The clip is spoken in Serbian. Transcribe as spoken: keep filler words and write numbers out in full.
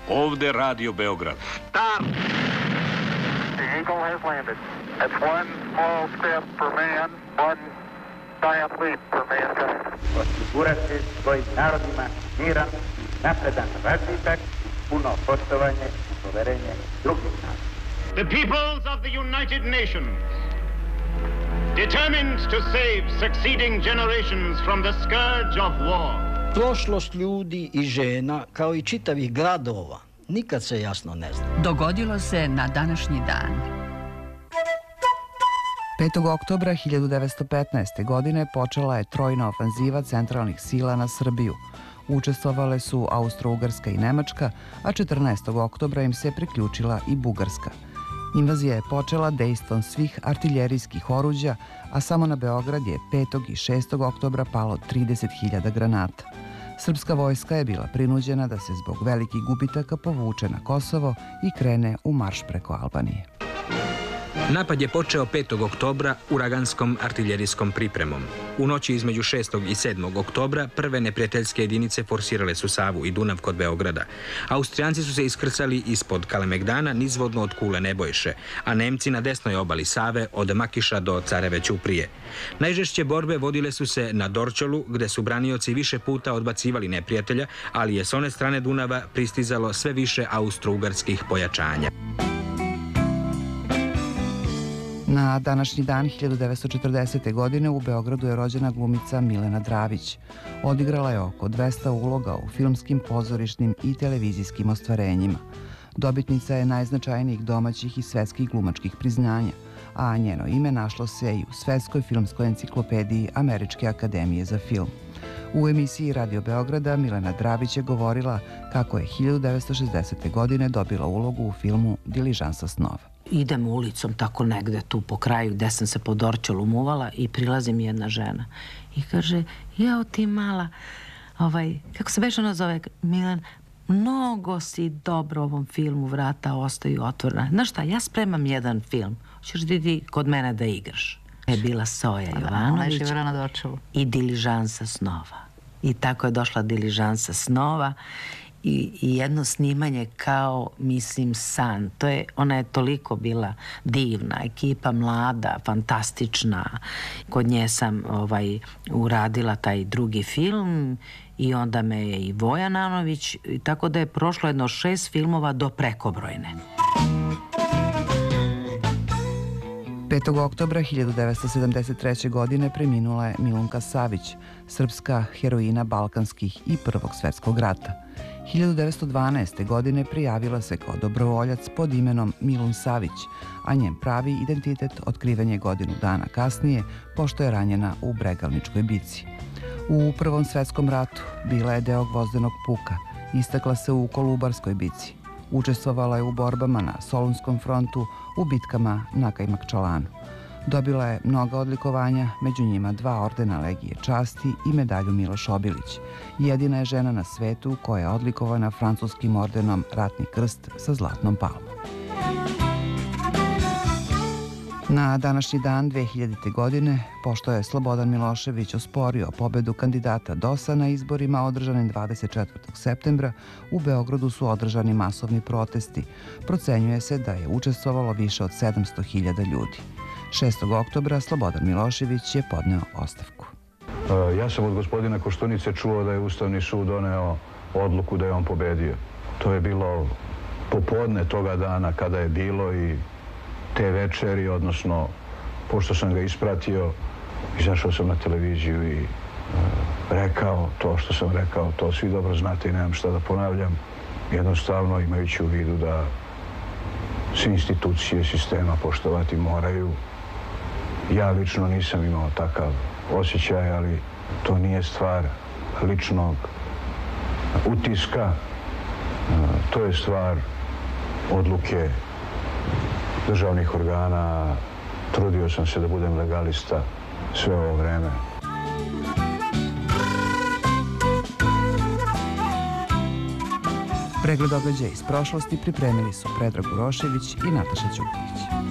Ovde Radio Beograd. Stop! The Eagle has landed. That's one small step for man, one giant leap for mankind. Osigurati svojim narodima miran, napredan razvitak, puno poštovanje i poverenje drugih naroda. The peoples of the United Nations, determined to save succeeding generations from the scourge of war. Prošlost ljudi i žena, kao i čitavih gradova, nikad se jasno ne zna. Dogodilo se na današnji dan. petog oktobra hiljadu devetsto petnaeste. godine počela je trojna ofanziva centralnih sila na Srbiju. Učestvovale su Austro-Ugarska i Nemačka, a četrnaestog oktobra im se priključila i Bugarska. Invazija je počela dejstvom svih artiljerijskih oruđa, a samo na Beograd je petog i šestog oktobra palo trideset hiljada granata. Srpska vojska je bila prinuđena da se zbog velikih gubitaka povuče na Kosovo i krene u marš preko Albanije. Napad je počeo petog oktobra uraganskom artiljerijskom pripremom. U noći između šestog i sedmog oktobra prve neprijateljske jedinice forsirale su Savu i Dunav kod Beograda. Austrijanci su se iskrcali ispod Kalemegdana nizvodno od Kule Nebojše, a Nemci na desnoj obali Save od Makiša do Careve Ćuprije. Najžešće borbe vodile su se na Dorćolu, gde su branioci više puta odbacivali neprijatelja, ali je s one strane Dunava pristizalo sve više austro-ugarskih pojačanja. Na današnji dan hiljadu devetsto četrdesete. godine u Beogradu je rođena glumica Milena Dravić. Odigrala je oko dvesta uloga u filmskim, pozorišnim i televizijskim ostvarenjima. Dobitnica je najznačajnijih domaćih i svetskih glumačkih priznanja, a njeno ime našlo se i u Svetskoj filmskoj enciklopediji Američke akademije za film. U emisiji Radio Beograda Milena Dravić je govorila kako je hiljadu devetsto šezdesete. godine dobila ulogu u filmu Diližansa snova. Idem ulicom tako negde tu po kraju gde sam se po Dorćolu muvala i prilazi mi jedna žena i kaže, jao ti mala, ovaj, kako se već ono zove, Milan, mnogo si dobro u ovom filmu, vrata ostaju otvorena. Znaš šta, ja spremam jedan film, hoćeš da idi kod mene da igraš. Je bila Soja Jovanović i Diližansa snova. I tako je došla Diližansa snova i, i jedno snimanje kao, mislim, san. To je, ona je toliko bila divna, ekipa mlada, fantastična. Kod nje sam ovaj, uradila taj drugi film i onda me je i Voja Nanović, tako da je prošlo jedno šest filmova do prekobrojne. petog oktobra hiljadu devetsto sedamdeset treće. godine preminula je Milunka Savić, srpska heroina balkanskih i Prvog svetskog rata. hiljadu devetsto dvanaeste. godine prijavila se kao dobrovoljac pod imenom Milun Savić, a njen pravi identitet otkriven je godinu dana kasnije, pošto je ranjena u Bregalničkoj bici. U Prvom svetskom ratu bila je deo gvozdenog puka, istakla se u Kolubarskoj bici. Učestvovala je u borbama na Solunskom frontu, u bitkama na Kajmakčalanu. Dobila je mnoga odlikovanja, među njima dva ordena Legije časti i medalju Miloš Obilić. Jedina je žena na svetu koja je odlikovana francuskim ordenom Ratni krst sa zlatnom palmom. Na današnji dan dve hiljadite. godine, pošto je Slobodan Milošević osporio pobedu kandidata D O S-a na izborima održanim dvadeset četvrtog septembra, u Beogradu su održani masovni protesti. Procenjuje se da je učestvovalo više od sedamsto hiljada ljudi. šestog oktobra Slobodan Milošević je podneo ostavku. Ja sam od gospodina Koštunice čuo da je Ustavni sud doneo odluku da je on pobedio. To je bilo popodne toga dana kada je bilo i te večeri, odnosno, pošto sam ga ispratio, izašao sam na televiziju i e, rekao to što sam rekao, to svi dobro znate i nemam šta da ponavljam, jednostavno imajući u vidu da sve institucije sistema poštovati moraju. Ja lično nisam imao takav osjećaj, ali to nije stvar ličnog utiska, e, to je stvar odluke državnih organa. Trudio sam se da budem legalista sve ovo vreme. Pregled događaja iz prošlosti pripremili su Predrag Urošević i Nataša Ćuković.